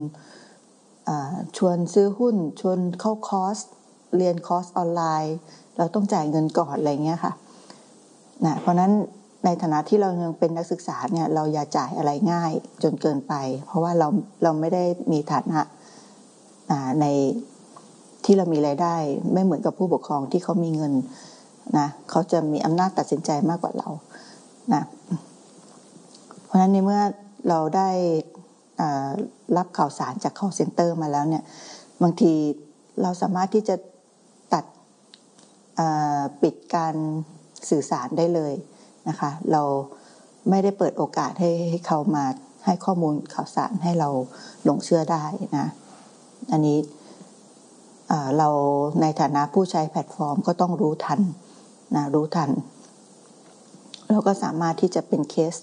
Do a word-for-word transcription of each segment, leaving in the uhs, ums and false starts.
ชวนซื้อหุ้นชวนเข้าคอร์สเรียนคอร์สออนไลน์เราต้องจ่ายเงินก่อนอะไรเงี้ยค่ะนะเพราะนั้นในฐานะที่เรายังเป็นนักศึกษาเนี่ยเราอย่าจ่ายอะไรง่ายจนเกินไปเพราะว่าเราเราไม่ได้มีฐานะในที่เรามีรายได้ไม่เหมือนกับผู้ปกครองที่เขามีเงินนะเขาจะมีอำนาจตัดสินใจมากกว่าเรานะเพราะฉะนั้นในเมื่อเราได้รับข่าวสารจาก call center มาแล้วเนี่ยบางทีเราสามารถที่จะตัดปิดการสื่อสารได้เลยนะคะเราไม่ได้เปิดโอกาสให้ให้เขามาให้ข้อมูลข่าวสารให้เราหลงเชื่อได้นะอันนี้เราในฐานะผู้ใช้แพลตฟอร์มก็ต้องรู้ทันนะรู้ทันเราก็สามารถที่จะเป็นเคส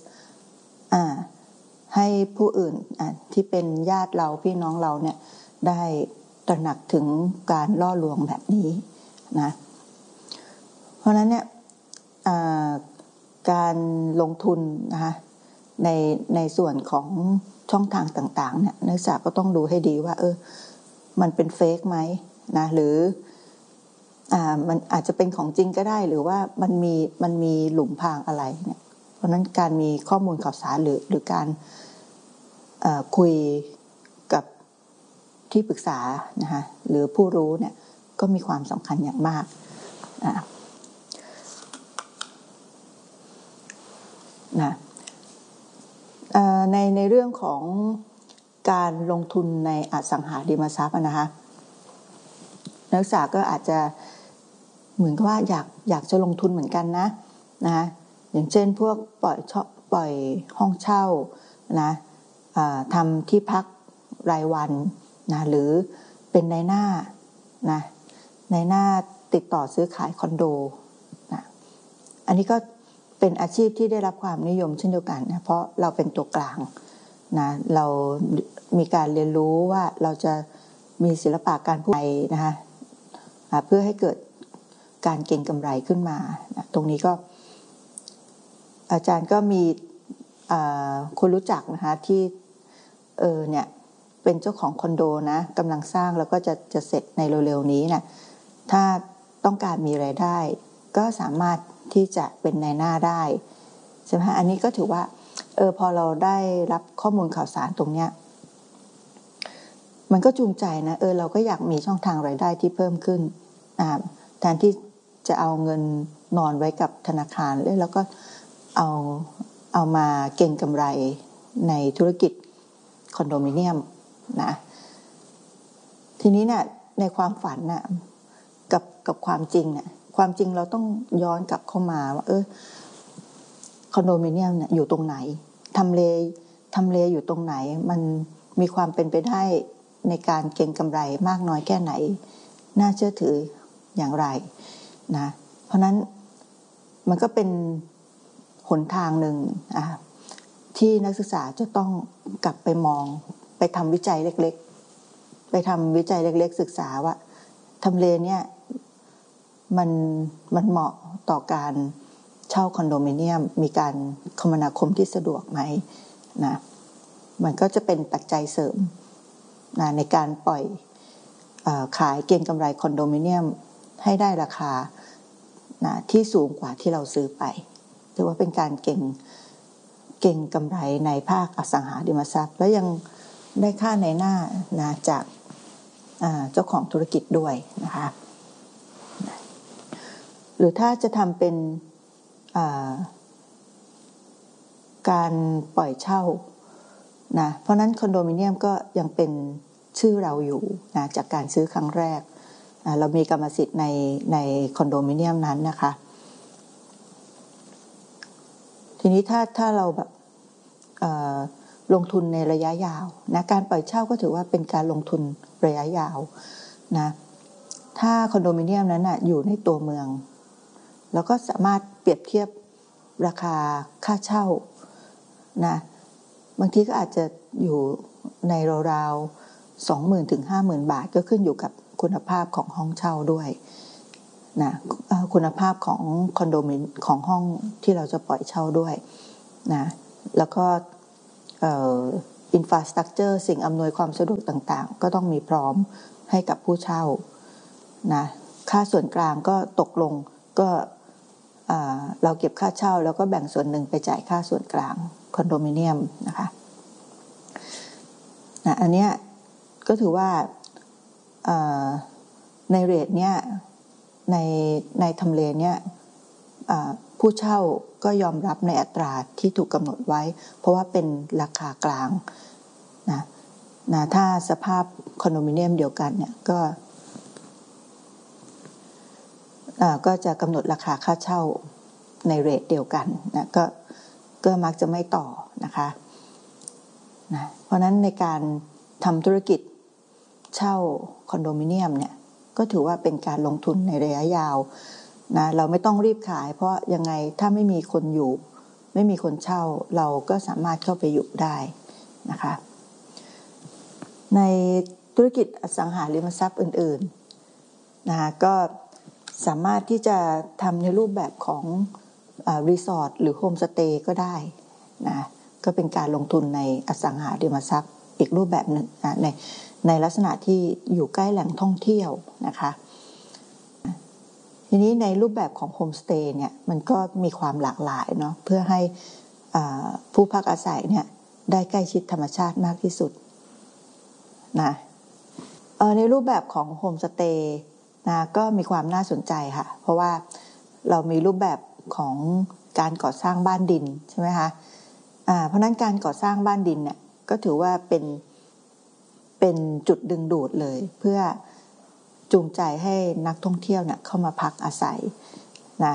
ให้ผู้อื่นที่เป็นญาติเราพี่น้องเราเนี่ยได้ตระหนักถึงการล่อลวงแบบนี้นะเพราะฉะนั้นเนี่ยการลงทุนนะคะในในส่วนของช่องทางต่างๆเนี่ยนักศึกษาก็ต้องดูให้ดีว่าเออมันเป็นเฟกไหมนะหรืออ่ามันอาจจะเป็นของจริงก็ได้หรือว่ามันมีมันมีหลุมพรางอะไรเนี่ยเพราะนั้นการมีข้อมูลข่าวสารหรือหรือการคุยกับที่ปรึกษานะคะหรือผู้รู้เนี่ยก็มีความสำคัญอย่างมากนะนะในในเรื่องของการลงทุนในอสังหาริมทรัพย์นะคะนักศึกษาก็อาจจะเหมือนกับว่าอยากอยากจะลงทุนเหมือนกันนะนะอย่างเช่นพวกปล่อยปล่อยห้องเช่านะทำที่พักรายวันนะหรือเป็นนายหน้านะนายหน้าติดต่อซื้อขายคอนโดนะอันนี้ก็เป็นอาชีพที่ได้รับความนิยมเช่นเดียวกันนะเพราะเราเป็นตัวกลางนะเรามีการเรียนรู้ว่าเราจะมีศิลปะการพูดนะคะเพื่อให้เกิดการเก็งกำไรขึ้นมานะตรงนี้ก็อาจารย์ก็มีคนรู้จักนะคะที่เออเนี่ยเป็นเจ้าของคอนโดนะกำลังสร้างแล้วก็จะจะเสร็จในเร็วๆนี้นะถ้าต้องการมีรายได้ก็สามารถที่จะเป็นนายหน้าได้ใช่ไหมอันนี้ก็ถือว่าเออพอเราได้รับข้อมูลข่าวสารตรงเนี้ยมันก็จูงใจนะเออเราก็อยากมีช่องทางรายได้ที่เพิ่มขึ้นอ่าแทนที่จะเอาเงินนอนไว้กับธนาคารแล้วก็เอาเอามาเก็งกำไรในธุรกิจคอนโดมิเนียมนะทีนี้เนี่ยในความฝันน่ะกับกับความจริงเนี่ยความจริงเราต้องย้อนกลับเข้ามาว่าเออคอนโดมิเนียมเนี่ยอยู่ตรงไหนทำเลทำเลอยู่ตรงไหนมันมีความเป็นไปได้ในการเก็งกำไรมากน้อยแค่ไหนน่าเชื่อถืออย่างไรนะเพราะนั้นมันก็เป็นหนทางหนึ่งอ่ะที่นักศึกษาจะต้องกลับไปมองไปทำวิจัยเล็กๆไปทำวิจัยเล็กๆศึกษาว่าทำเลเนี่ยมันมันเหมาะต่อการเช่าคอนโดมิเนียมมีการคมนาคมที่สะดวกไหมนะมันก็จะเป็นปัจจัยเสริมนะในการปล่อยเอ่อขายเก็งกำไรคอนโดมิเนียมให้ได้ราคานะที่สูงกว่าที่เราซื้อไปถือว่าเป็นการเก็งเก็งกำไรในภาคอสังหาริมทรัพย์และยังได้ค่าในหน้านะจากเจ้าของธุรกิจด้วยนะคะหรือถ้าจะทำเป็นการปล่อยเช่านะเพราะนั้นคอนโดมิเนียมก็ยังเป็นชื่อเราอยู่นะจากการซื้อครั้งแรกนะเรามีกรรมสิทธิ์ในในคอนโดมิเนียมนั้นนะคะทีนี้ถ้าถ้าเราแบบลงทุนในระยะยาวนะการปล่อยเช่าก็ถือว่าเป็นการลงทุนระยะยาวนะถ้าคอนโดมิเนียมนั้นนะอยู่ในตัวเมืองเราก็สามารถเปรียบเทียบราคาค่าเช่านะบางทีก็อาจจะอยู่ในราวๆ สองหมื่น ถึง ห้าหมื่น บาทก็ขึ้นอยู่กับคุณภาพของห้องเช่าด้วยนะคุณภาพของคอนโดมิเนียมของห้องที่เราจะปล่อยเช่าด้วยนะแล้วก็อินฟราสตรัคเจอร์สิ่งอำนวยความสะดวกต่างๆก็ต้องมีพร้อมให้กับผู้เช่านะค่าส่วนกลางก็ตกลงก็เราเก็บค่าเช่าแล้วก็แบ่งส่วนหนึ่งไปจ่ายค่าส่วนกลางคอนโดมิเนียมนะคะนะอันเนี้ยก็ถือว่าในเรทเนี้ยในในทำเลเนี้ยผู้เช่าก็ยอมรับในอัตราที่ถูกกำหนดไว้เพราะว่าเป็นราคากลางนะนะถ้าสภาพคอนโดมิเนียมเดียวกันเนี่ยก็ก็จะกำหนดราคาค่าเช่าในเรทเดียวกันนะก็ก็มักจะไม่ต่อนะคะนะเพราะนั้นในการทำธุรกิจเช่าคอนโดมิเนียมเนี่ยก็ถือว่าเป็นการลงทุนในระยะยาวนะเราไม่ต้องรีบขายเพราะยังไงถ้าไม่มีคนอยู่ไม่มีคนเช่าเราก็สามารถเข้าไปอยู่ได้นะคะในธุรกิจอสังหาริมทรัพย์อื่นๆนะคะก็สามารถที่จะทำในรูปแบบของรีสอร์ทหรือโฮมสเตย์ก็ได้นะก็เป็นการลงทุนในอสังหาริมทรัพย์อีกรูปแบบหนึ่งนะในในลักษณะที่อยู่ใกล้แหล่งท่องเที่ยวนะคะทีนี้ในรูปแบบของโฮมสเตย์เนี่ยมันก็มีความหลากหลายเนาะเพื่อให้ผู้พักอาศัยเนี่ยได้ใกล้ชิดธรรมชาติมากที่สุดนะในรูปแบบของโฮมสเตย์นะก็มีความน่าสนใจค่ะเพราะว่าเรามีรูปแบบของการก่อสร้างบ้านดินใช่ไหมคะอ่าเพราะนั้นการก่อสร้างบ้านดินเนี่ยก็ถือว่าเป็นเป็นจุดดึงดูดเลยเพื่อจูงใจให้นักท่องเที่ยวเนี่ยเข้ามาพักอาศัยนะ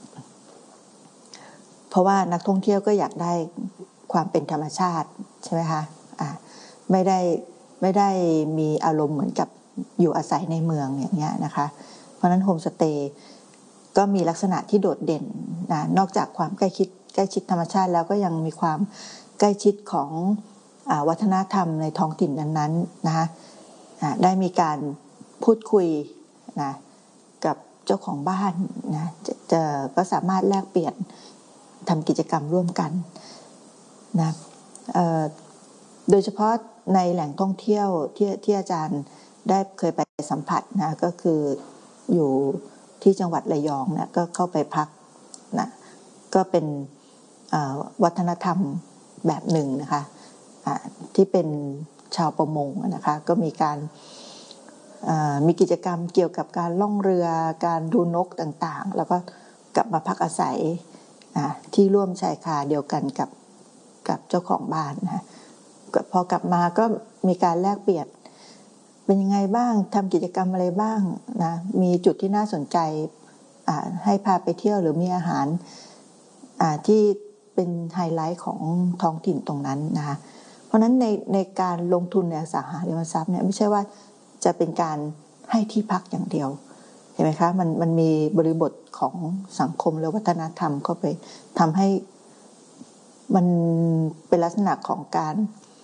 เพราะว่านักท่องเที่ยวก็อยากได้ความเป็นธรรมชาติใช่ไหมคะอ่าไม่ได้ไม่ได้มีอารมณ์เหมือนกับอยู่อาศัยในเมืองอย่างเงี้ยนะคะเพราะนั้นโฮมสเตย์ก็มีลักษณะที่โดดเด่นนะนอกจากความใกล้ชิดใกล้ชิดธรรมชาติแล้วก็ยังมีความใกล้ชิดของอ่าวัฒนธรรมในท้องถิ่นนั้นๆนะคะได้มีการพูดคุยนะกับเจ้าของบ้านนะจะจะก็สามารถแลกเปลี่ยนทำกิจกรรมร่วมกันนะโดยเฉพาะในแหล่งท่องเที่ยวที่ที่อาจารย์ได้เคยไปสัมผัสนะก็คืออยู่ที่จังหวัดระยองนะก็เข้าไปพักนะก็เป็นวัฒนธรรมแบบหนึ่งนะคะที่เป็นชาวประมงนะคะก็มีการมีกิจกรรมเกี่ยวกับการล่องเรือการดูนกต่างๆแล้วก็กลับมาพักอาศัยที่ร่วมชายคาเดียวกันกับกับเจ้าของบ้านนะพอกลับมาก็มีการแลกเปลี่ยนเป็นยังไงบ้างทำกิจกรรมอะไรบ้างนะมีจุดที่น่าสนใจให้พาไปเที่ยวหรือมีอาหารที่เป็นไฮไลท์ของท้องถิ่นตรงนั้นนะคะเพราะฉะนั้นในในการลงทุนในอสังหาริมทรัพย์เนี่ยไม่ใช่ว่าจะเป็นการให้ที่พักอย่างเดียวเห็นไหมคะมันมันมีบริบทของสังคมและวัฒนธรรมเข้าไปทำให้มันเป็นลักษณะของการ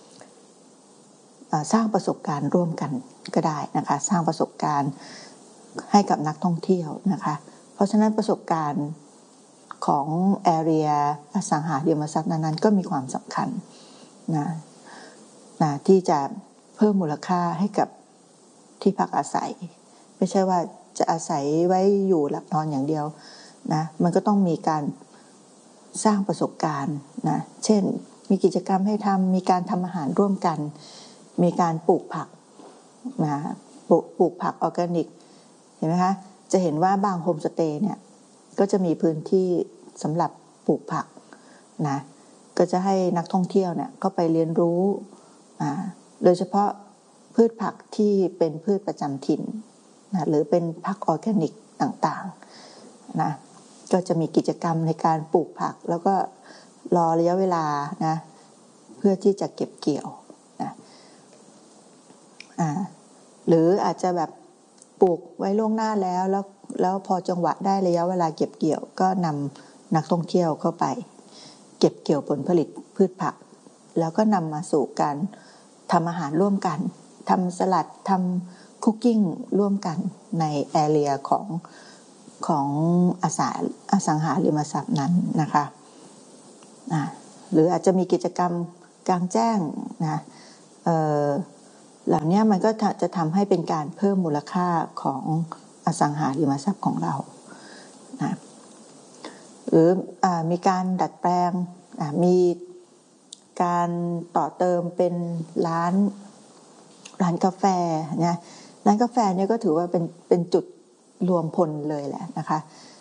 สร้างประสบการณ์ร่วมกันก็ได้นะคะสร้างประสบการณ์ให้กับนักท่องเที่ยวนะคะเพราะฉะนั้นประสบการณ์ของแอเรียอสังหาริมทรัพย์นั้นๆก็มีความสำคัญนะนะที่จะเพิ่มมูลค่าให้กับที่พักอาศัยไม่ใช่ว่าจะอาศัยไว้อยู่หลับนอนอย่างเดียวนะมันก็ต้องมีการสร้างประสบการณ์นะเช่นมีกิจกรรมให้ทำมีการทำอาหารร่วมกันมีการปลูกผักนะปลูกปลูกผักออร์แกนิกเห็นไหมคะจะเห็นว่าบางโฮมสเตย์เนี่ยก็จะมีพื้นที่สำหรับปลูกผักนะก็จะให้นักท่องเที่ยวเนี่ยเข้าไปเรียนรู้อ่าโดยเฉพาะพืชผักที่เป็นพืชประจำถิ่นนะหรือเป็นผักออร์แกนิกต่างๆนะก็จะมีกิจกรรมในการปลูกผักแล้วก็รอระยะเวลานะเพื่อที่จะเก็บเกี่ยวนะอ่าหรืออาจจะแบบปลูกไว้ล่วงหน้าแล้วแล้วแล้วพอจังหวะได้ระยะเวลาเก็บเกี่ยวก็นำนักท่องเที่ยวเข้าไปเก็บเกี่ยวผลผลิตพืชผักแล้วก็นำมาสู่การทำอาหารร่วมกันทำสลัดทำคุกกิ้งร่วมกันในแอเรียของของอสังอสังหาริมทรัพย์นั้นนะคะอ่าหรืออาจจะมีกิจกรรมกลางแจ้งนะเอ่อเหล่านี้มันก็จะทำให้เป็นการเพิ่มมูลค่าของอสังหาริมทรัพย์ของเรานะหรืออมีการดัดแปลงมีการต่อเติมเป็นร้านร้านกาแฟนะร้านกาแฟเนี่ยก็ถือว่าเป็นเป็นจุดรวมพลเลยแหละนะคะ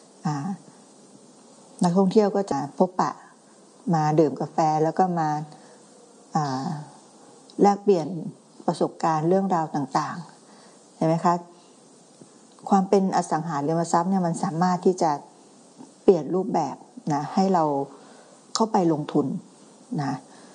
นักท่องเที่ยวก็จะพบปะมาดื่มกาแฟแล้วก็มาแลกเปลี่ยนประสบการณ์เรื่องราวต่างๆเห็นไหมคะความเป็นอสังหาริมทรัพย์เนี่ยมันสามารถที่จะเปลี่ยนรูปแบบนะให้เราเข้าไปลงทุนนะ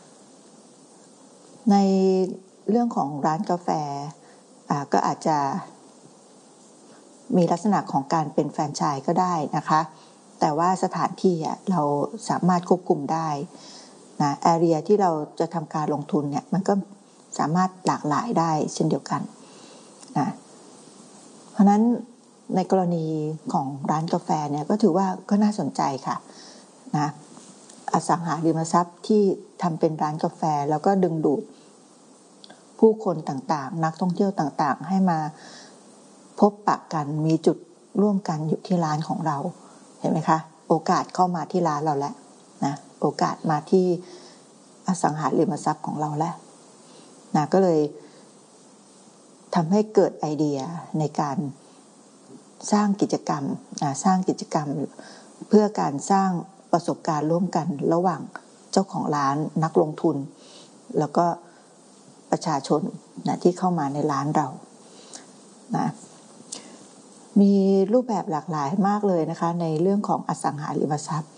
ในเรื่องของร้านกาแฟก็อาจจะมีลักษณะของการเป็นแฟรนไชส์ก็ได้นะคะแต่ว่าสถานที่เราสามารถควบคุมได้นะแอเรียที่เราจะทำการลงทุนเนี่ยมันก็สามารถหลากหลายได้เช่นเดียวกันนะเพราะนั้นในกรณีของร้านกาแฟเนี่ยก็ถือว่าก็น่าสนใจค่ะนะอสังหาริมทรัพย์ที่ทำเป็นร้านกาแฟแล้วก็ดึงดูดผู้คนต่างๆนักท่องเที่ยวต่างๆให้มาพบปะกันมีจุดร่วมกันอยู่ที่ร้านของเราเห็นไหมคะโอกาสเข้ามาที่ร้านเราแล้วนะโอกาสมาที่อสังหาริมทรัพย์ของเราแล้วนะก็เลยทำให้เกิดไอเดียในการสร้างกิจกรรมนะสร้างกิจกรรมเพื่อการสร้างประสบการณ์ร่วมกันระหว่างเจ้าของร้านนักลงทุนแล้วก็ประชาชนนะที่เข้ามาในร้านเรานะมีรูปแบบหลากหลายมากเลยนะคะในเรื่องของอสังหาริมทรัพย์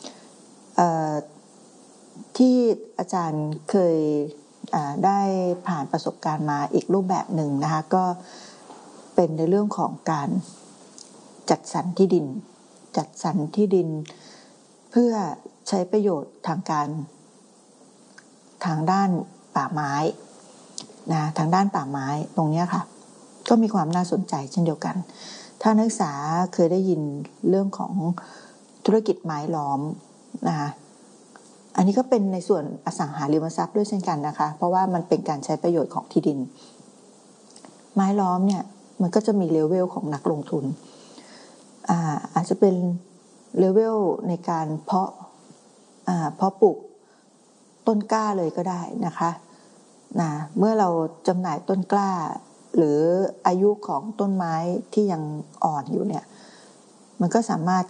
ที่อาจารย์เคยได้ผ่านประสบการณ์มาอีกรูปแบบหนึ่งนะคะก็เป็นในเรื่องของการจัดสรรที่ดินจัดสรรที่ดินเพื่อใช้ประโยชน์ทางการทางด้านป่าไม้นะทางด้านป่าไม้ตรงนี้ค่ะก็มีความน่าสนใจเช่นเดียวกันถ้านักศึกษาเคยได้ยินเรื่องของธุรกิจไม้ล้อมนะคะอันนี้ก็เป็นในส่วนอสังหาริมทรัพย์ด้วยเช่นกันนะคะเพราะว่ามันเป็นการใช้ประโยชน์ของที่ดินไม้ล้อมเนี่ยมันก็จะมีเลเวลของนักลงทุนอ่าอาจจะเป็นเลเวลในการเพาะอ่าเพาะปลูกต้นกล้าเลยก็ได้นะคะนะเมื่อเราจำหน่ายต้นกล้าหรืออายุของต้นไม้ที่ยังอ่อนอยู่เนี่ยมันก็สามารถ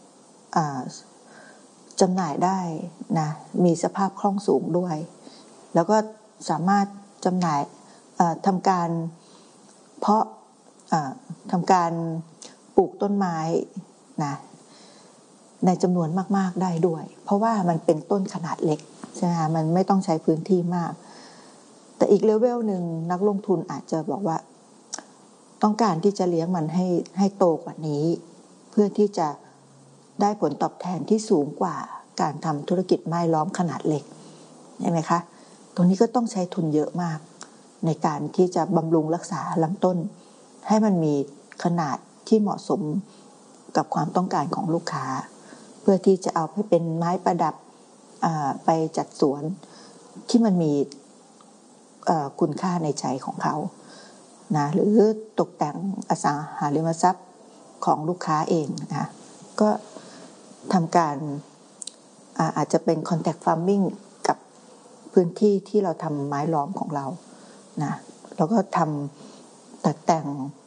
จำหน่ายได้นะมีสภาพคล่องสูงด้วยแล้วก็สามารถจำหน่ายทำการเพาะทำการปลูกต้นไม้นะในจำนวนมากๆได้ด้วยเพราะว่ามันเป็นต้นขนาดเล็กใช่ไหมคะมันไม่ต้องใช้พื้นที่มากแต่อีกเลเวลหนึ่งนักลงทุนอาจจะบอกว่าต้องการที่จะเลี้ยงมันให้ให้โตกว่านี้เพื่อที่จะได้ผลตอบแทนที่สูงกว่าการทำธุรกิจไม้ล้อมขนาดเล็กใช่ไหมคะตรงนี้ก็ต้องใช้ทุนเยอะมากในการที่จะบำรุงรักษาลำต้นให้มันมีขนาดที่เหมาะสมกับความต้องการของลูกค้าเพื่อที่จะเอาไปเป็นไม้ประดับไปจัดสวนที่มันมีคุณค่าในใจของเขานะหรือตกแต่งอสังหาริมทรัพย์ของลูกค้าเองนะก็ทำการ อา, อาจจะเป็น contact farming กับพื้นที่ที่เราทำไม้ล้อมของเรานะแล้วก็ทำตัดแต่ง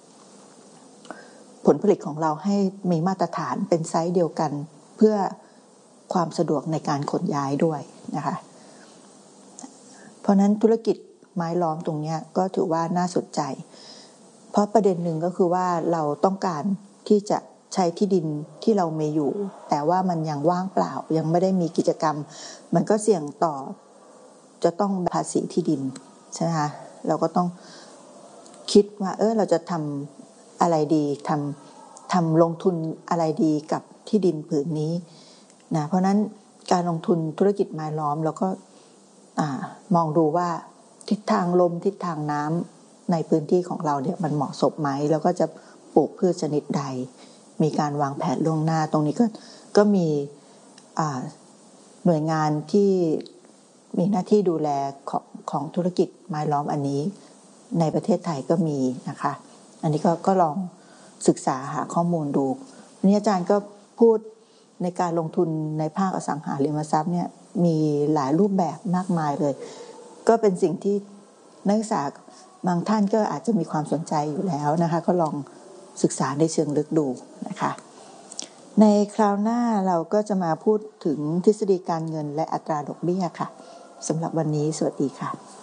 ผลผลิตของเราให้มีมาตรฐานเป็นไซส์เดียวกันเพื่อความสะดวกในการขนย้ายด้วยนะคะเพราะนั้นธุรกิจไม้ล้อมตรงนี้ก็ถือว่าน่าสนใจเพราะประเด็นหนึ่งก็คือว่าเราต้องการที่จะใช้ที่ดินที่เรามีอยู่แต่ว่ามันยังว่างเปล่ายังไม่ได้มีกิจกรรมมันก็เสี่ยงต่อจะต้องภาษีที่ดินใช่ไหมคะเราก็ต้องคิดว่าเออเราจะทำอะไรดีทำทำลงทุนอะไรดีกับที่ดินผืนนี้นะเพราะนั้นการลงทุนธุรกิจไม้ล้อมเราก็มองดูว่าทิศทางลมทิศทางน้ำในพื้นที่ของเราเนี่ยมันเหมาะสมไหมแล้วก็จะปลูกพืชชนิดใดมีการวางแผนล่วงหน้าตรงนี้ก็ก็มีหน่วยงานที่มีหน้าที่ดูแลของของธุรกิจไม้ล้อมอันนี้ในประเทศไทยก็มีนะคะอันนี้ก็ก็ลองศึกษาหาข้อมูลดูวันนี้อาจารย์ก็พูดในการลงทุนในภาคอสังหาริมทรัพย์เนี่ยมีหลายรูปแบบมากมายเลยก็เป็นสิ่งที่นักศึกษาบางท่านก็อาจจะมีความสนใจอยู่แล้วนะคะก็ลองศึกษาในเชิงลึกดูนะคะในคราวหน้าเราก็จะมาพูดถึงทฤษฎีการเงินและอัตราดอกเบี้ยค่ะสำหรับวันนี้สวัสดีค่ะ